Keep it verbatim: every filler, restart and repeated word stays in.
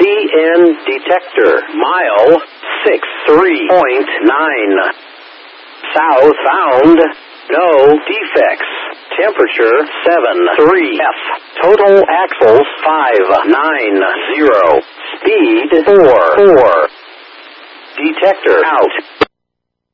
N detector. Mile six three point nine. Southbound. No defects. Temperature seven three F. Total axles five nine zero. Speed four four. Detector out.